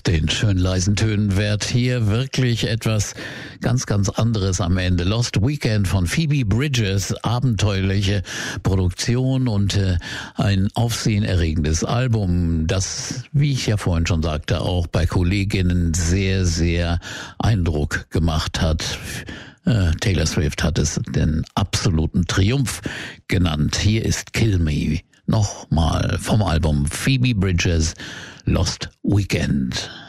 den schön leisen Tönen wird hier wirklich etwas ganz, ganz anderes am Ende. Lost Weekend von Phoebe Bridgers, abenteuerliche Produktion und ein aufsehenerregendes Album, das, wie ich ja vorhin schon sagte, auch bei Kolleginnen sehr, sehr Eindruck gemacht hat. Taylor Swift hat es den absoluten Triumph genannt. Hier ist Kill Me. Nochmal vom Album Phoebe Bridgers, Lost Weekend.